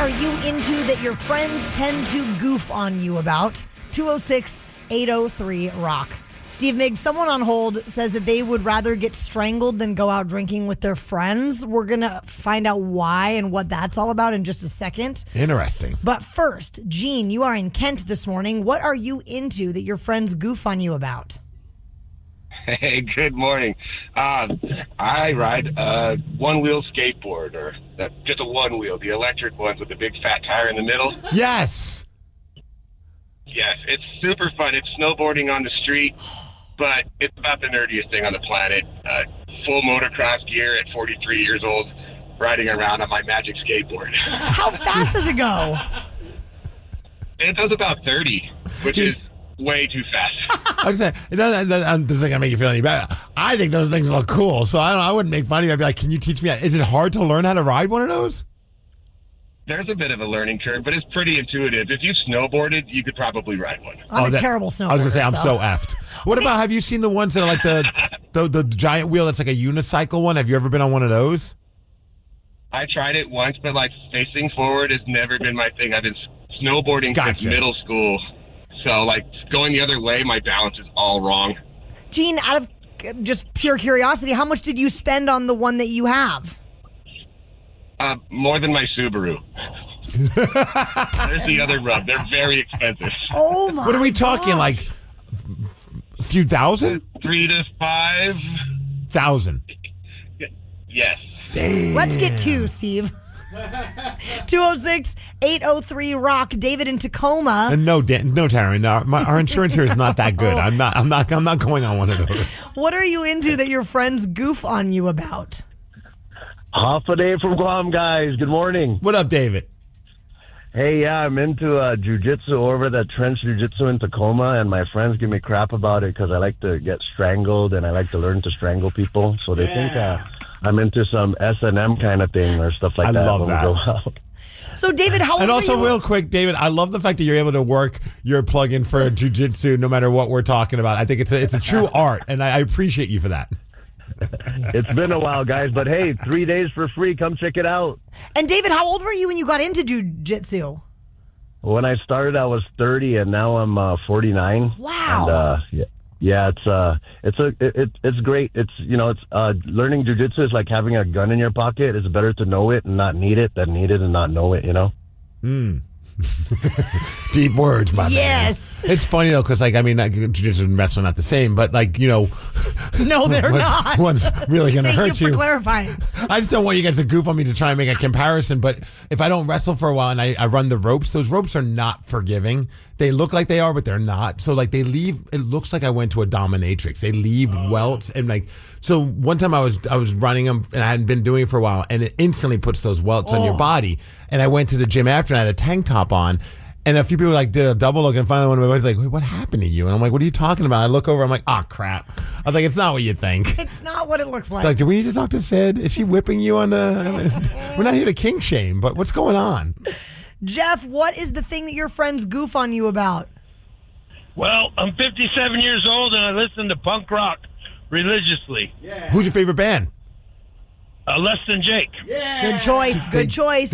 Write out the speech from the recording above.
are you into that your friends tend to goof on you about? 206-803-ROCK. Steve Miggs, someone on hold says that they would rather get strangled than go out drinking with their friends. We're going to find out why and what that's all about in just a second. Interesting. But first, Gene, you are in Kent this morning. What are you into that your friends goof on you about? Hey, good morning. I ride a one-wheel skateboard, or just a one-wheel, the electric ones with the big fat tire in the middle. Yes. Yes, it's super fun. It's snowboarding on the street, but it's about the nerdiest thing on the planet. Full motocross gear at 43 years old, riding around on my magic skateboard. How fast does it go? It does about 30, which is way too fast. I was saying, this isn't gonna make you feel any better. I think those things look cool, so I wouldn't make fun of you. I'd be like, "Can you teach me? Is it hard to learn how to ride one of those?" There's a bit of a learning curve, but it's pretty intuitive. If you snowboarded, you could probably ride one. I'm a terrible snowboarder. I was gonna say I'm so effed. What about? Have you seen the ones that are like the giant wheel that's like a unicycle one? Have you ever been on one of those? I tried it once, but like facing forward has never been my thing. I've been snowboarding since middle school. So, like, going the other way, my balance is all wrong. Gene, out of just pure curiosity, how much did you spend on the one that you have? More than my Subaru. There's the other rub. They're very expensive. Oh, my What are we talking, gosh. like a few thousand? 3 to 5 thousand. Yes. Damn. Let's get two, Steve. 206-803-ROCK. David in Tacoma. No, Taryn. No, our insurance here is not that good. I'm not going on one of those. What are you into that your friends goof on you about? Half a day from Guam, guys. Good morning. What up, David? Hey, yeah, I'm into jiu-jitsu over at Trench Jiu-Jitsu in Tacoma, and my friends give me crap about it because I like to get strangled and I like to learn to strangle people. So they think I'm into some S&M kind of thing or stuff like that. I love when that. we go out. So, David, how old And also, are you? real quick, David, I love the fact that you're able to work your plug-in for jiu-jitsu no matter what we're talking about. I think it's a true art, and I appreciate you for that. It's been a while, guys, but hey, 3 days for free. Come check it out. And, David, how old were you when you got into jiu-jitsu? When I started, I was 30, and now I'm 49. Wow. And, yeah, it's great. It's learning jiu-jitsu is like having a gun in your pocket. It's better to know it and not need it than need it and not know it. You know. Deep words, my man. Yes. It's funny though, because jiu-jitsu and wrestling are not the same, but No, they're not. One's really going to hurt Thank you for clarifying. I just don't want you guys to goof on me to try and make a comparison, but if I don't wrestle for a while and I run the ropes, those ropes are not forgiving. They look like they are, but they're not. So they leave, it looks like I went to a dominatrix. They leave welts and so one time I was running them and I hadn't been doing it for a while and it instantly puts those welts on your body. And I went to the gym after and I had a tank top on. And a few people did a double look, and finally one of my buddies was like, "Wait, what happened to you?" And I'm like, "What are you talking about?" I look over, I'm like, "Oh crap!" I was like, "It's not what you think." It's not what it looks like. Like, do we need to talk to Sid? Is she whipping you on the? We're not here to kink shame, but what's going on? Jeff, what is the thing that your friends goof on you about? Well, I'm 57 years old and I listen to punk rock religiously. Who's your favorite band? Less Than Jake. Good choice. Good choice.